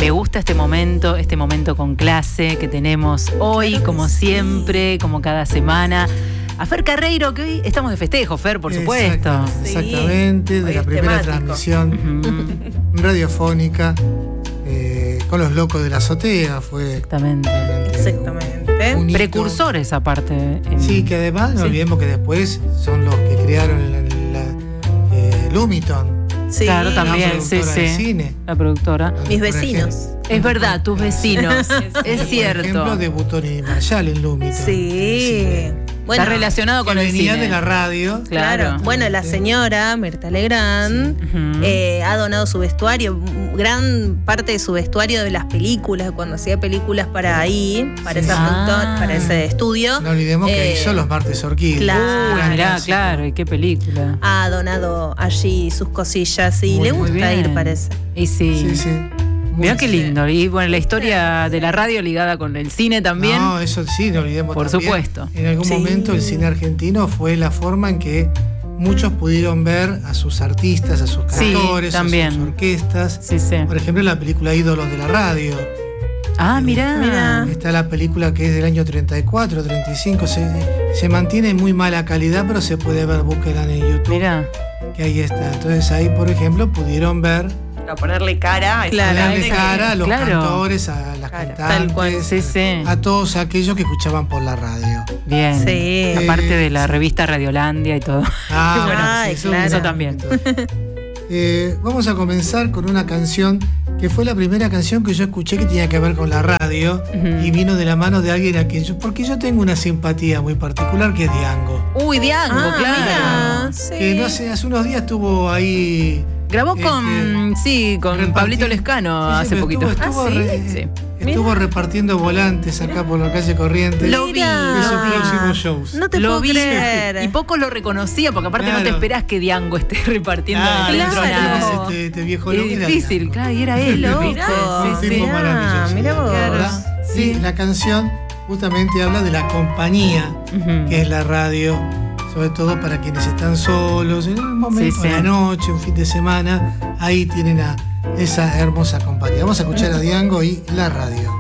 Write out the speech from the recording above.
¿Te gusta este momento con clase que tenemos hoy, claro como siempre, sí, como cada semana? A Fer Carreiro, que hoy estamos de festejo, Fer, por supuesto. Exactamente, de la primera transmisión radiofónica con los locos de la azotea. Fue exactamente. Precursores aparte. Sí, que además no olvidemos que después son los que crearon Lumiton. Sí, claro, también, sí. Cine. La productora. Mis vecinos. Es verdad, tus vecinos. Es cierto. Por ejemplo, debutó Nini Marshall en Lumiton. Sí. Bueno, está relacionado con el cine. De la radio. Claro. Bueno, la señora Mirta Legrand ha donado su vestuario, gran parte de su vestuario de las películas, cuando hacía películas para ahí, para esa productora, para ese estudio. No olvidemos que hizo Los Martes Orquídeas. Claro. Mirá, claro, y qué película. Ha donado allí sus cosillas y le gusta ir, parece. Y sí. Sí. Mirá qué lindo. Y bueno, la historia de la radio ligada con el cine también. No, eso sí, no olvidemos. Por también. Supuesto. En algún momento el cine argentino fue la forma en que muchos pudieron ver a sus artistas, a sus cantores, a sus orquestas. Sí. Por ejemplo, la película Ídolos de la Radio. Mirá. Está la película que es del año 34, 35. Se mantiene en muy mala calidad, pero se puede ver, búsquela en YouTube. Mirá. Que ahí está. Entonces ahí, por ejemplo, pudieron ver. A ponerle cara A los cantores, a las cantantes, a todos aquellos que escuchaban por la radio. Bien. Sí. Aparte de la revista Radiolandia y todo. Eso también. Vamos a comenzar con una canción que fue la primera canción que yo escuché que tenía que ver con la radio y vino de la mano de alguien a quien porque yo tengo una simpatía muy particular, que es Diango. Uy, Diango, claro. Que no sé, hace unos días estuvo ahí. Grabó con Pablito Lescano hace poquito. Estuvo repartiendo volantes acá por la calle Corrientes. Lo vi. En sus próximos shows. No te puedo creer. Y poco lo reconocía, porque aparte no te esperás que Diango esté repartiendo claro. Este viejo loco. Es difícil, claro, y era él. Un tipo maravilloso. Mirá vos. Sí, la canción justamente habla de la compañía que es la radio. Sobre todo para quienes están solos, en un momento de la noche, un fin de semana, ahí tienen a esa hermosa compañía. Vamos a escuchar a Diango y la radio.